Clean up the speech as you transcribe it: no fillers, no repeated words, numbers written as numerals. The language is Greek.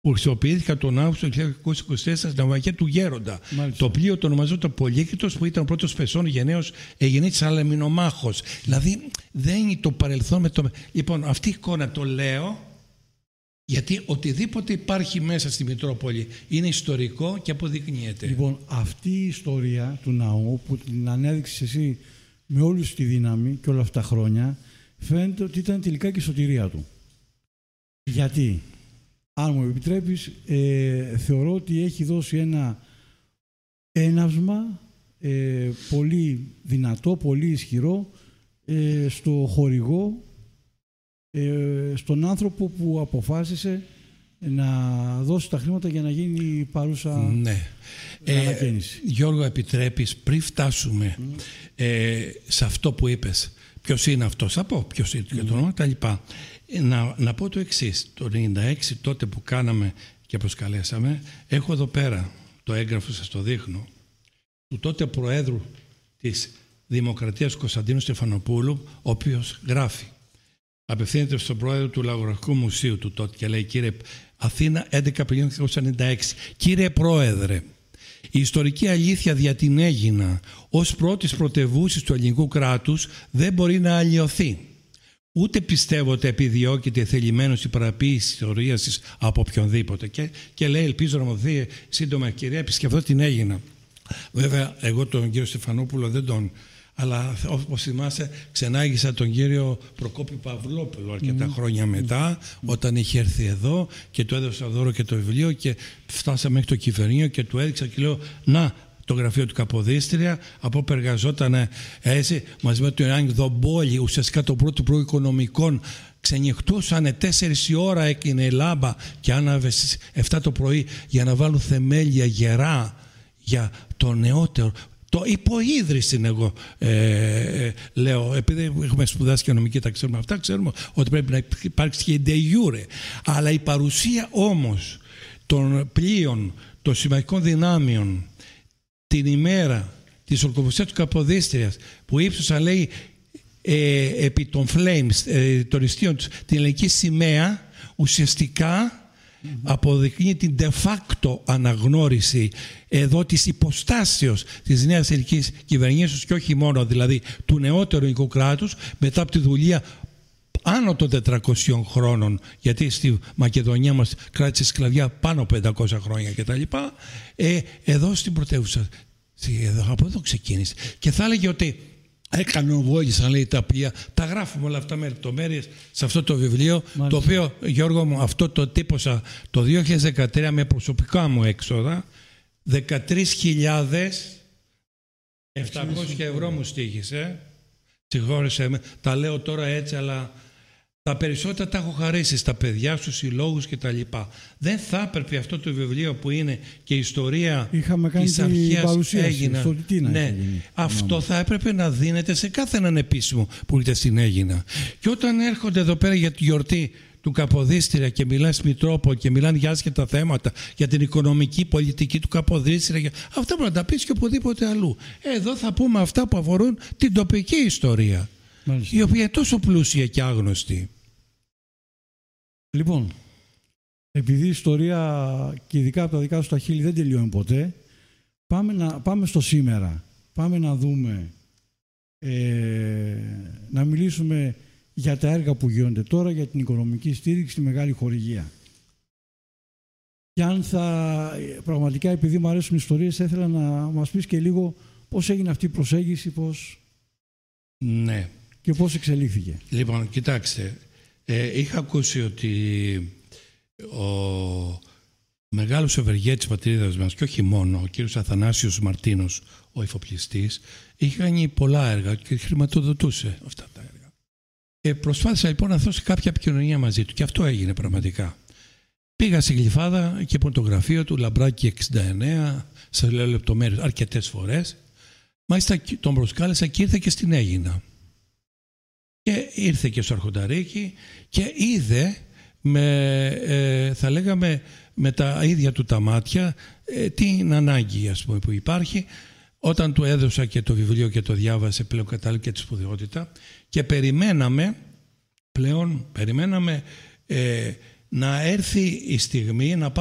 που χρησιμοποιήθηκαν τον Αύγουστο του 1924 στην ναυαγία του Γέροντα. Μάλιστα. Το πλοίο το ονομαζόταν Πολύκριτος, που ήταν ο πρώτος πεσόν γενναίος εγεννήτης αλεμινομάχος. Δηλαδή δεν είναι το παρελθόν με το... Λοιπόν, αυτή η εικόνα το λέω γιατί οτιδήποτε υπάρχει μέσα στη Μητρόπολη είναι ιστορικό και αποδεικνύεται. Λοιπόν, αυτή η ιστορία του ναού που την ανέδειξες εσύ με όλη τη δύναμη και όλα αυτά τα χρόνια, φαίνεται ότι ήταν τελικά και η σωτηρία του. Γιατί, αν μου επιτρέπεις, θεωρώ ότι έχει δώσει ένα έναυσμα πολύ δυνατό, πολύ ισχυρό στο χορηγό, στον άνθρωπο που αποφάσισε να δώσει τα χρήματα για να γίνει η παρούσα ανακαίνιση. Γιώργο, επιτρέπεις πριν φτάσουμε σε αυτό που είπες, ποιος είναι αυτός, θα πω ποιος είναι και το όνομα, τα λοιπά. Να πω το εξής, το 1996 τότε που κάναμε και προσκαλέσαμε, έχω εδώ πέρα το έγγραφο, σας το δείχνω, του τότε Προέδρου της Δημοκρατίας Κωνσταντίνου Στεφανοπούλου, ο οποίος γράφει, απευθύνεται στον Πρόεδρο του Λαογραφικού Μουσείου του τότε και λέει: Κύριε Αθήνα, 11 Απριλίου 1996, κύριε Πρόεδρε, η ιστορική αλήθεια δια την Αίγινα ως πρώτης πρωτευούσης του ελληνικού κράτους δεν μπορεί να αλλοιωθεί. Ούτε πιστεύω ότι επιδιώκεται θελημένος η παραποίηση ιστορίας της από οποιονδήποτε. Και λέει: ελπίζω να μου δει σύντομα ευκαιρία, επισκεφθώ την Αίγινα. Βέβαια, εγώ τον κύριο Στεφανόπουλο δεν τον. Αλλά όπως θυμάσαι, ξενάγησα τον κύριο Προκόπη Παυλόπουλο αρκετά χρόνια μετά, όταν είχε έρθει εδώ και του έδωσα δώρο και το βιβλίο και φτάσαμε μέχρι το κυβερνείο και του έδειξα και λέω: να, το γραφείο του Καποδίστρια, από όπου εργαζόταν έτσι μαζί με τον Ιωάννη Δομπόλη, ουσιαστικά το πρώτο Υπουργό Οικονομικών. Ξενυχτούσανε 4 η ώρα, έκαινε λάμπα και άναβε στις 7 το πρωί για να βάλουν θεμέλια γερά για το νεότερο. Το υποίδρυση είναι, εγώ λέω, επειδή έχουμε σπουδάσει και νομική, τα ξέρουμε αυτά, ξέρουμε ότι πρέπει να υπάρξει και η de jure. Αλλά η παρουσία όμως των πλοίων, των συμμαχικών δυνάμεων, την ημέρα της ορκοποσίας του Καποδίστριας, που ύψωσαν, λέει, επί των flames, των ιστίων τους, την ελληνική σημαία, ουσιαστικά αποδεικνύει την de facto αναγνώριση εδώ της υποστάσεως της νέας ελληνικής κυβερνήσεως και όχι μόνο δηλαδή του νεότερου ελληνικού κράτους μετά από τη δουλεία άνω των 400 χρόνων, γιατί στη Μακεδονία μας κράτησε σκλαβιά πάνω από 500 χρόνια κτλ. Εδώ στην πρωτεύουσα, από εδώ ξεκίνησε. Και θα έλεγε ότι κανοβόλησαν, λέει, τα πλοία. Τα γράφουμε όλα αυτά με λεπτομέρειες σε αυτό το βιβλίο. Μάλιστα. Το οποίο, Γιώργο μου, αυτό το τύπωσα το 2013 με προσωπικά μου έξοδα. 13.700 ευρώ μου στοίχησε. Συγχώρεσέ με. Τα λέω τώρα έτσι, αλλά τα περισσότερα τα έχω χαρίσει στα παιδιά, στους συλλόγους κτλ. Δεν θα έπρεπε αυτό το βιβλίο που είναι και η ιστορία της αρχαίας Αίγινα. Ναι, αυτό θα έπρεπε να δίνεται σε κάθε έναν επίσημο που ήρθε στην Αίγινα. Και όταν έρχονται εδώ πέρα για τη γιορτή του Καποδίστρια και μιλάνε στη Μητρόπολη και μιλάνε για άσχετα θέματα, για την οικονομική πολιτική του Καποδίστρια, αυτά μπορεί να τα πεις και οπουδήποτε αλλού. Εδώ θα πούμε αυτά που αφορούν την τοπική ιστορία. Μάλιστα. Η οποία είναι τόσο πλούσια και άγνωστη. Λοιπόν, επειδή η ιστορία και ειδικά από τα δικά σου τα χείλη δεν τελειώνει ποτέ, πάμε στο σήμερα. Πάμε να δούμε, να μιλήσουμε για τα έργα που γίνονται τώρα, για την οικονομική στήριξη, τη μεγάλη χορηγία. Και αν πραγματικά, επειδή μου αρέσουν οι ιστορίες, θα ήθελα να μας πεις και λίγο πώς έγινε αυτή η προσέγγιση, ναι. Και πώς εξελίχθηκε. Λοιπόν, κοιτάξτε, είχα ακούσει ότι ο μεγάλος ευεργέτης της πατρίδας μας, και όχι μόνο, ο κύριος Αθανάσιος Μαρτίνος, ο εφοπλιστής, είχε κάνει πολλά έργα και χρηματοδοτούσε αυτά τα έργα. Προσπάθησα λοιπόν να δώσω κάποια επικοινωνία μαζί του και αυτό έγινε πραγματικά. Πήγα στη Γλυφάδα και από το γραφείο του, Λαμπράκη 69, σας λέω λεπτομέρειες αρκετές φορές. Μάλιστα τον προσκάλεσα και ήρθε και στην Αίγινα. Και ήρθε και στο Αρχονταρίκι και είδε, θα λέγαμε, με τα ίδια του τα μάτια την ανάγκη, ας πούμε, που υπάρχει. Όταν του έδωσα και το βιβλίο και το διάβασε, πλέον κατάλαβε και τη σπουδαιότητα και περιμέναμε να έρθει η στιγμή να